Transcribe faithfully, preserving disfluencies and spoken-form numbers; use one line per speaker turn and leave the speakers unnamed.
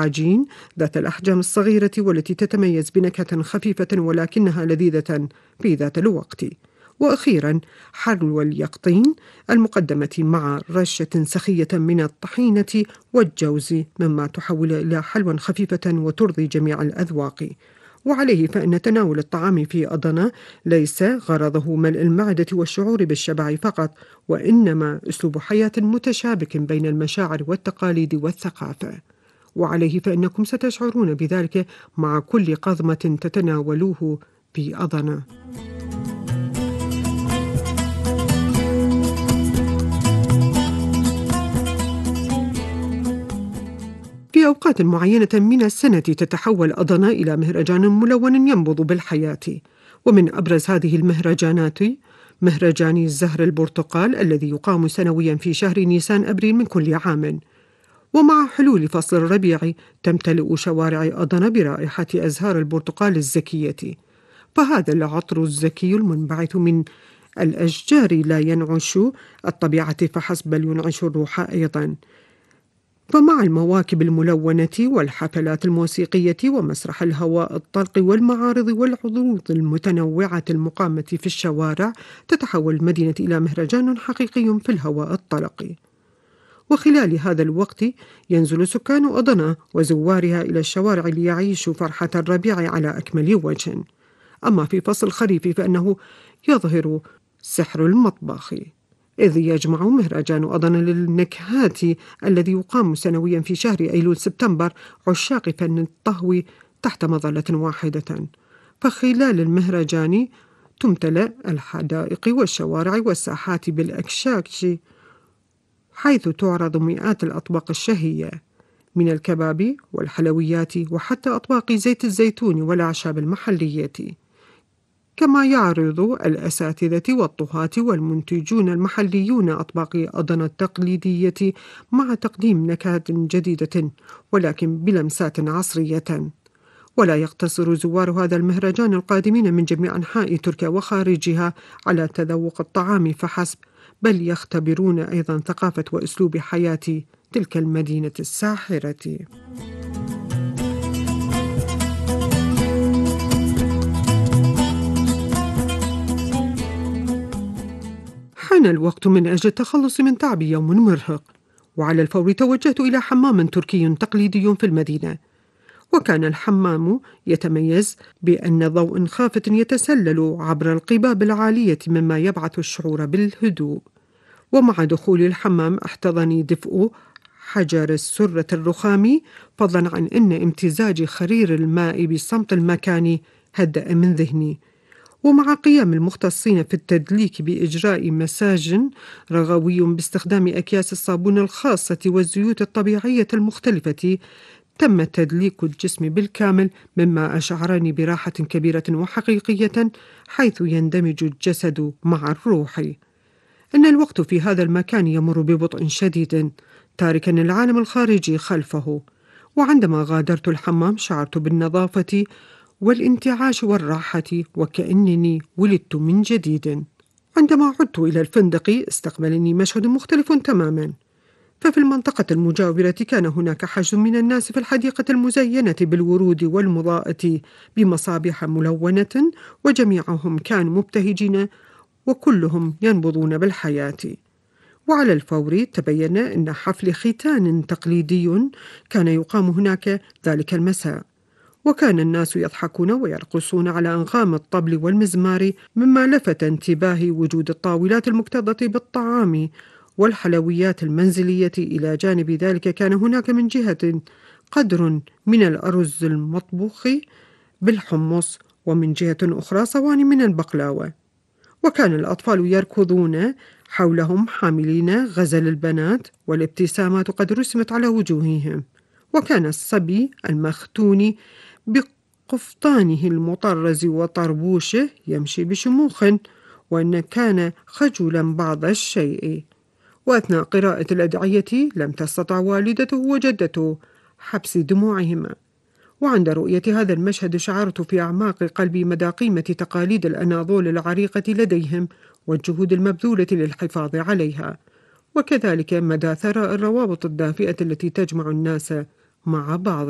العجين ذات الأحجام الصغيرة والتي تتميز بنكهة خفيفة ولكنها لذيذة في ذات الوقت. وأخيرا حلوى اليقطين المقدمة مع رشة سخية من الطحينة والجوز، مما تحول إلى حلوى خفيفة وترضي جميع الأذواق. وعليه فإن تناول الطعام في أضنا ليس غرضه ملء المعدة والشعور بالشبع فقط، وإنما أسلوب حياة متشابك بين المشاعر والتقاليد والثقافة. وعليه فإنكم ستشعرون بذلك مع كل قضمة تتناولوه في أضنا. في أوقات معينة من السنة تتحول أضنا إلى مهرجان ملون ينبض بالحياة، ومن أبرز هذه المهرجانات مهرجان زهر البرتقال الذي يقام سنويا في شهر نيسان أبريل من كل عام. ومع حلول فصل الربيع تمتلئ شوارع أضنا برائحة أزهار البرتقال الزكية، فهذا العطر الزكي المنبعث من الأشجار لا ينعش الطبيعة فحسب بل ينعش الروح أيضا. فمع المواكب الملونة والحفلات الموسيقية ومسرح الهواء الطلق والمعارض والعروض المتنوعة المقامة في الشوارع، تتحول المدينة إلى مهرجان حقيقي في الهواء الطلق. وخلال هذا الوقت ينزل سكان أضنا وزوارها إلى الشوارع ليعيشوا فرحة الربيع على أكمل وجه. أما في فصل الخريف فإنه يظهر سحر المطبخ، إذ يجمع مهرجان أضنا للنكهات الذي يقام سنويا في شهر أيلول سبتمبر عشاق فن الطهو تحت مظلة واحدة. فخلال المهرجان تمتلأ الحدائق والشوارع والساحات بالأكشاك، حيث تعرض مئات الأطباق الشهية من الكباب والحلويات وحتى أطباق زيت الزيتون والأعشاب المحلية. كما يعرض الأساتذة والطهاة والمنتجون المحليون أطباق أضنا التقليدية مع تقديم نكهات جديدة ولكن بلمسات عصرية. ولا يقتصر زوار هذا المهرجان القادمين من جميع أنحاء تركيا وخارجها على تذوق الطعام فحسب، بل يختبرون أيضا ثقافة وأسلوب حياة تلك المدينة الساحرة. حان الوقت من أجل التخلص من تعب يوم مرهق، وعلى الفور توجهت إلى حمام تركي تقليدي في المدينة. وكان الحمام يتميز بأن ضوء خافت يتسلل عبر القباب العالية مما يبعث الشعور بالهدوء. ومع دخول الحمام احتضني دفء حجر السرة الرخامي، فضلا عن أن امتزاج خرير الماء بالصمت المكاني هدأ من ذهني. ومع قيام المختصين في التدليك بإجراء مساج رغوي باستخدام أكياس الصابون الخاصة والزيوت الطبيعية المختلفة، تم تدليك الجسم بالكامل مما أشعرني براحة كبيرة وحقيقية، حيث يندمج الجسد مع الروح. إن الوقت في هذا المكان يمر ببطء شديد تاركا العالم الخارجي خلفه. وعندما غادرت الحمام شعرت بالنظافة والانتعاش والراحة وكأنني ولدت من جديد. عندما عدت إلى الفندق استقبلني مشهد مختلف تماما. ففي المنطقة المجاورة كان هناك حشد من الناس في الحديقة المزينة بالورود والمضاءة بمصابيح ملونة، وجميعهم كانوا مبتهجين وكلهم ينبضون بالحياة. وعلى الفور تبين أن حفل ختان تقليدي كان يقام هناك ذلك المساء، وكان الناس يضحكون ويرقصون على أنغام الطبل والمزمار، مما لفت انتباهي وجود الطاولات المكتظة بالطعام والحلويات المنزلية. إلى جانب ذلك كان هناك من جهة قدر من الأرز المطبوخ بالحمص، ومن جهة أخرى صواني من البقلاوة. وكان الأطفال يركضون حولهم حاملين غزل البنات، والابتسامات قد رسمت على وجوههم. وكان الصبي المختون بقفطانه المطرز وطربوشه يمشي بشموخ، وأن كان خجلا بعض الشيء. وأثناء قراءة الأدعية لم تستطع والدته وجدته حبس دموعهما. وعند رؤية هذا المشهد شعرت في أعماق قلبي مدى قيمة تقاليد الأناضول العريقة لديهم والجهود المبذولة للحفاظ عليها، وكذلك مدى ثراء الروابط الدافئة التي تجمع الناس مع بعض.